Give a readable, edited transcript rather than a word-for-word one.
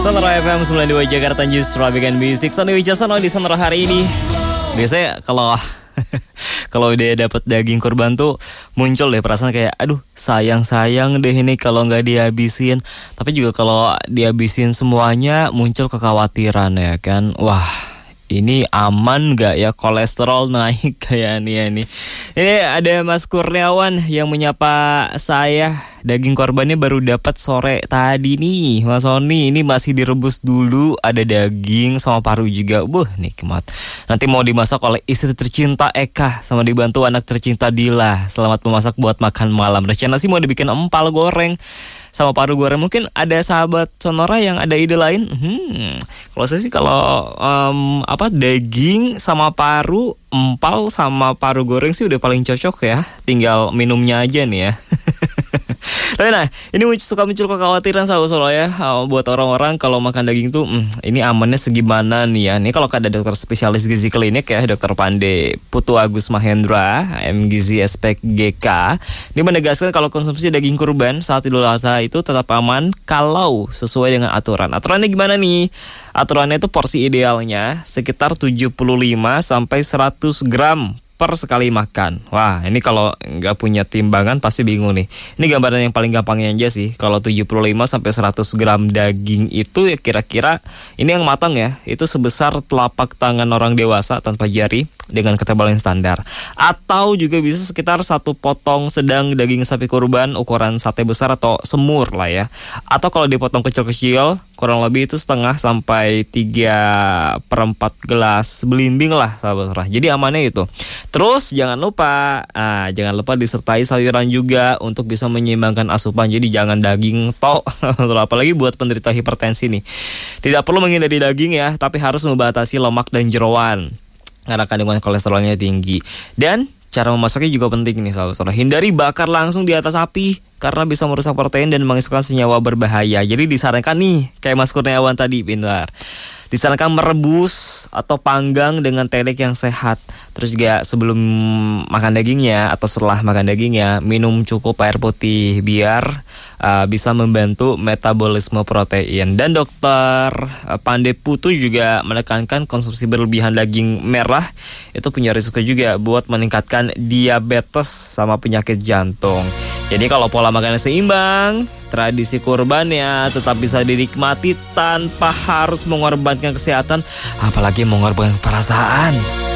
Sonora FM 92 Jakarta Justru Weekend Music. Sonny Wijasono di Sonora hari ini. Biasanya kalau dia dapat daging kurban tuh muncul deh perasaan kayak aduh sayang deh ini kalau nggak dihabisin. Tapi juga kalau dihabisin semuanya muncul kekhawatiran ya kan. Wah, ini aman gak ya kolesterol naik kayak nih. Ini ada Mas Kurniawan yang menyapa saya. Daging korbannya baru dapat sore tadi nih Mas Sony. Ini masih direbus dulu. Ada daging sama paru juga. Nikmat. Nanti mau dimasak oleh istri tercinta Eka sama dibantu anak tercinta Dila. Selamat memasak buat makan malam. Rencana sih mau dibikin empal goreng sama paru goreng. Mungkin ada sahabat Sonora yang ada ide lain. Kalau saya sih daging sama paru, empal sama paru goreng sih udah paling cocok ya. Tinggal minumnya aja nih ya. Tapi ini suka muncul kekhawatiran sahabat ya buat orang-orang kalau makan daging tuh ini amannya segimana nih ya. Ini kalau ada dokter spesialis gizi klinik ya, Dokter Pande Putu Agus Mahendra, MGizi SPGK, dia menegaskan kalau konsumsi daging kurban saat Idul Adha itu tetap aman kalau sesuai dengan aturan. Aturannya gimana nih? Aturannya itu porsi idealnya sekitar 75 sampai 100 gram per sekali makan. Wah, ini kalau nggak punya timbangan pasti bingung nih. Ini gambaran yang paling gampangnya aja sih. Kalau 75 sampai 100 gram daging itu ya kira-kira ini yang matang ya. Itu sebesar telapak tangan orang dewasa tanpa jari dengan ketebalan standar. Atau juga bisa sekitar 1 potong sedang daging sapi kurban ukuran sate besar atau semur lah ya. Atau kalau dipotong kecil-kecil kurang lebih itu setengah sampai 3/4 gelas belimbing lah sahabat. Jadi amannya itu. Terus jangan lupa disertai sayuran juga untuk bisa menyeimbangkan asupan. Jadi jangan daging tok, apalagi buat penderita hipertensi nih. Tidak perlu menghindari daging ya, tapi harus membatasi lemak dan jeroan karena kandungan kolesterolnya tinggi. Dan cara memasaknya juga penting nih sahabat. Hindari bakar langsung di atas api karena bisa merusak protein dan menghasilkan senyawa berbahaya. Jadi disarankan nih kayak Mas Kurniawan tadi, benar. Disarankan merebus atau panggang dengan teknik yang sehat. Terus juga sebelum makan dagingnya atau setelah makan dagingnya minum cukup air putih biar bisa membantu metabolisme protein. Dan Dokter Pande Putu juga menekankan konsumsi berlebihan daging merah itu punya risiko juga buat meningkatkan diabetes sama penyakit jantung. Jadi kalau pola makannya seimbang, tradisi kurbannya tetap bisa dinikmati tanpa harus mengorbankan kesehatan, apalagi mengorbankan perasaan.